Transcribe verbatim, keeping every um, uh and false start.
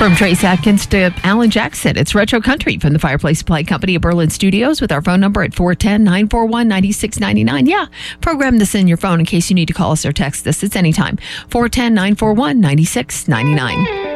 From Trace Atkins to Alan Jackson, it's Retro Country from the Fireplace Supply Company of Berlin Studios with our phone number at four one zero, nine four one, nine six nine nine. Yeah, program this in your phone in case you need to call us or text us. It's anytime. four one zero, nine four one, nine six nine nine.